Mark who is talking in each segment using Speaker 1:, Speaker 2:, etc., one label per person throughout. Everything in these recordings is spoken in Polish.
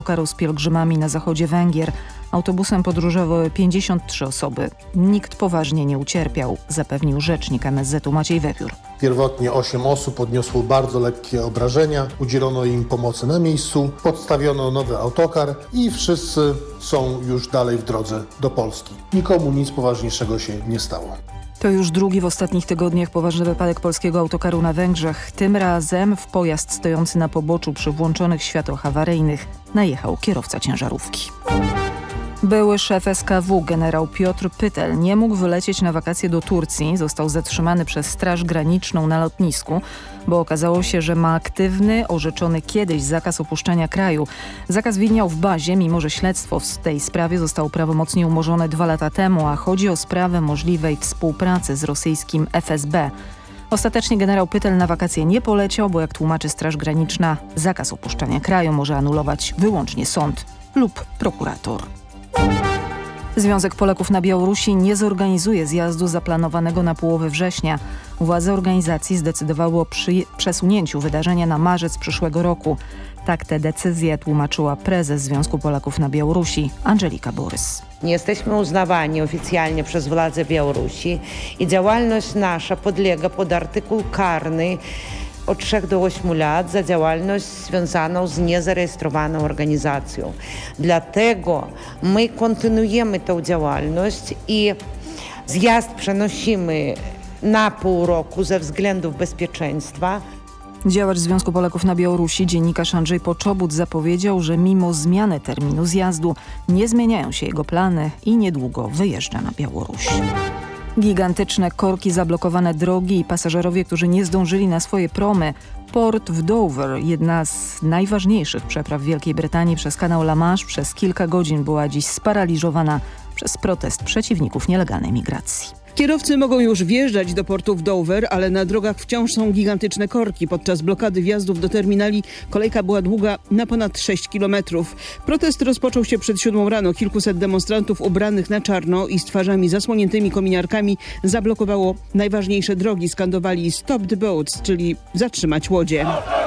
Speaker 1: autokaru z pielgrzymami na zachodzie Węgier. Autobusem podróżowały 53 osoby. Nikt poważnie nie ucierpiał, zapewnił rzecznik MSZ-u Maciej Wewiór.
Speaker 2: Pierwotnie 8 osób odniosło bardzo lekkie obrażenia, udzielono im pomocy na miejscu, podstawiono nowy autokar i wszyscy są już dalej w drodze do Polski. Nikomu nic poważniejszego się nie stało.
Speaker 1: To już drugi w ostatnich tygodniach poważny wypadek polskiego autokaru na Węgrzech. Tym razem w pojazd stojący na poboczu przy włączonych światłach awaryjnych najechał kierowca ciężarówki. Były szef SKW generał Piotr Pytel nie mógł wylecieć na wakacje do Turcji. Został zatrzymany przez Straż Graniczną na lotnisku, bo okazało się, że ma aktywny, orzeczony kiedyś zakaz opuszczania kraju. Zakaz widniał w bazie, mimo że śledztwo w tej sprawie zostało prawomocnie umorzone 2 lata temu, a chodzi o sprawę możliwej współpracy z rosyjskim FSB. Ostatecznie generał Pytel na wakacje nie poleciał, bo jak tłumaczy Straż Graniczna, zakaz opuszczania kraju może anulować wyłącznie sąd lub prokurator. Związek Polaków na Białorusi nie zorganizuje zjazdu zaplanowanego na połowę września. Władze organizacji zdecydowały o przesunięciu wydarzenia na marzec przyszłego roku. Tak tę decyzję tłumaczyła prezes Związku Polaków na Białorusi Andżelika Borys.
Speaker 3: Nie jesteśmy uznawani oficjalnie przez władze Białorusi i działalność nasza podlega pod artykuł karny od 3 do 8 lat za działalność związaną z niezarejestrowaną organizacją. Dlatego my kontynuujemy tę działalność i zjazd przenosimy na pół roku ze względów bezpieczeństwa.
Speaker 1: Działacz Związku Polaków na Białorusi, dziennikarz Andrzej Poczobut, zapowiedział, że mimo zmiany terminu zjazdu nie zmieniają się jego plany i niedługo wyjeżdża na Białoruś. Gigantyczne korki, zablokowane drogi i pasażerowie, którzy nie zdążyli na swoje promy. Port w Dover, jedna z najważniejszych przepraw Wielkiej Brytanii przez kanał La Manche, przez kilka godzin była dziś sparaliżowana przez protest przeciwników nielegalnej migracji.
Speaker 4: Kierowcy mogą już wjeżdżać do portu w Dover, ale na drogach wciąż są gigantyczne korki. Podczas blokady wjazdów do terminali kolejka była długa na ponad 6 kilometrów. Protest rozpoczął się przed 7 rano. Kilkuset demonstrantów ubranych na czarno i z twarzami zasłoniętymi kominiarkami zablokowało najważniejsze drogi. Skandowali "Stop the boats", czyli zatrzymać łodzie.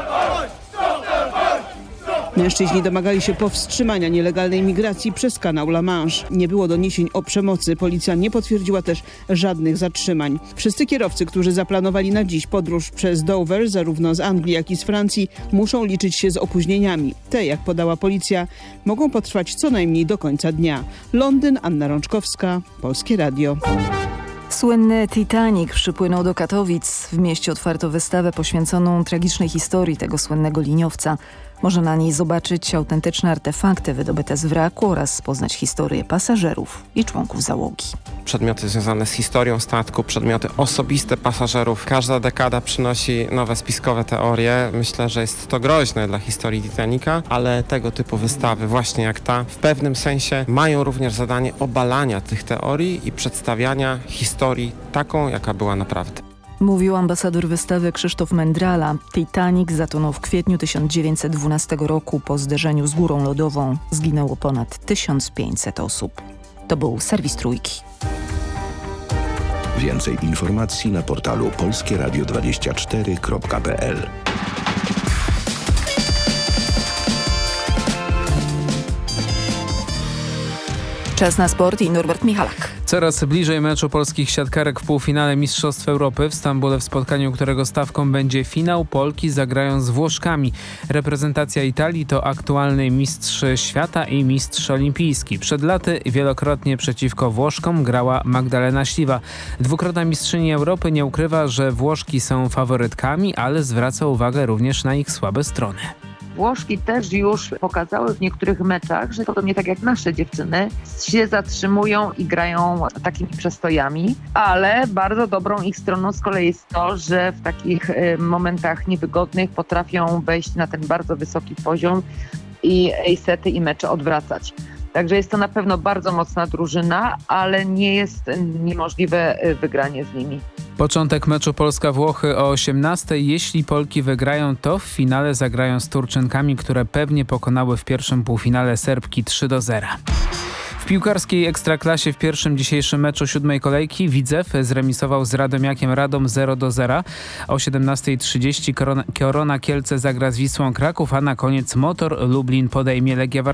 Speaker 4: Mężczyźni domagali się powstrzymania nielegalnej migracji przez kanał La Manche. Nie było doniesień o przemocy. Policja nie potwierdziła też żadnych zatrzymań. Wszyscy kierowcy, którzy zaplanowali na dziś podróż przez Dover, zarówno z Anglii, jak i z Francji, muszą liczyć się z opóźnieniami. Te, jak podała policja, mogą potrwać co najmniej do końca dnia. Londyn, Anna Rączkowska, Polskie Radio.
Speaker 1: Słynny Titanic przypłynął do Katowic. W mieście otwarto wystawę poświęconą tragicznej historii tego słynnego liniowca. Można na niej zobaczyć autentyczne artefakty wydobyte z wraku oraz poznać historię pasażerów i członków załogi.
Speaker 5: Przedmioty związane z historią statku, przedmioty osobiste pasażerów. Każda dekada przynosi nowe spiskowe teorie. Myślę, że jest to groźne dla historii Titanica, ale tego typu wystawy, właśnie jak ta, w pewnym sensie mają również zadanie obalania tych teorii i przedstawiania historii taką, jaka była naprawdę.
Speaker 1: Mówił ambasador wystawy Krzysztof Mędrala. Titanic zatonął w kwietniu 1912 roku. Po zderzeniu z górą lodową zginęło ponad 1500 osób. To był serwis Trójki.
Speaker 6: Więcej informacji na portalu polskieradio24.pl.
Speaker 1: Czas na sport i Norbert Michalak.
Speaker 7: Coraz bliżej meczu polskich siatkarek w półfinale Mistrzostw Europy w Stambule, w spotkaniu którego stawką będzie finał. Polki zagrają z Włoszkami. Reprezentacja Italii to aktualny mistrz świata i mistrz olimpijski. Przed laty wielokrotnie przeciwko Włoszkom grała Magdalena Śliwa. Dwukrotna mistrzyni Europy nie ukrywa, że Włoszki są faworytkami, ale zwraca uwagę również na ich słabe strony.
Speaker 8: Włoszki też już pokazały w niektórych meczach, że to nie tak jak nasze dziewczyny się zatrzymują i grają takimi przestojami, ale bardzo dobrą ich stroną z kolei jest to, że w takich momentach niewygodnych potrafią wejść na ten bardzo wysoki poziom i sety i mecze odwracać. Także jest to na pewno bardzo mocna drużyna, ale nie jest niemożliwe wygranie z nimi.
Speaker 7: Początek meczu Polska-Włochy o 18:00. Jeśli Polki wygrają, to w finale zagrają z Turczynkami, które pewnie pokonały w pierwszym półfinale Serbki 3-0. W piłkarskiej Ekstraklasie w pierwszym dzisiejszym meczu 7. kolejki Widzew zremisował z Radomiakiem Radom 0-0. O 17:30 Korona Kielce zagra z Wisłą Kraków, a na koniec Motor Lublin podejmie Legia Warszawa.